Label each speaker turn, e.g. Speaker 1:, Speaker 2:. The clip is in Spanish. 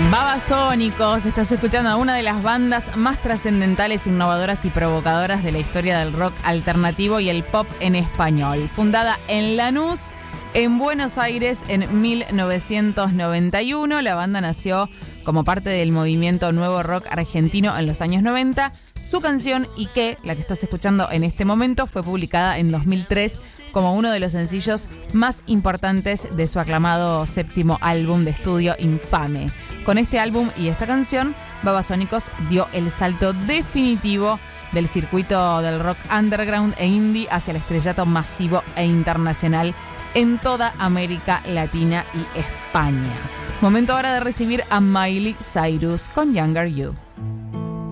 Speaker 1: Babasónicos, estás escuchando a una de las bandas más trascendentales, innovadoras y provocadoras de la historia del rock alternativo y el pop en español. Fundada en Lanús, en Buenos Aires, en 1991, la banda nació como parte del movimiento nuevo rock argentino en los años 90. Su canción Ike, la que estás escuchando en este momento, fue publicada en 2003 como uno de los sencillos más importantes de su aclamado séptimo álbum de estudio Infame. Con este álbum y esta canción, Babasónicos dio el salto definitivo del circuito del rock underground e indie hacia el estrellato masivo e internacional en toda América Latina y España. Momento ahora de recibir a Miley Cyrus con Younger You.